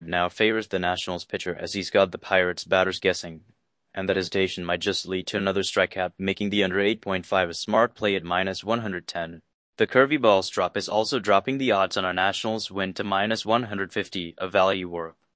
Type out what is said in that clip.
now favors the Nationals pitcher as he's got the Pirates batters guessing, and that hesitation might just lead to another strikeout, making the under 8.5 a smart play at minus 110. The curvy balls drop is also dropping the odds on our Nationals win to minus 150, a value work.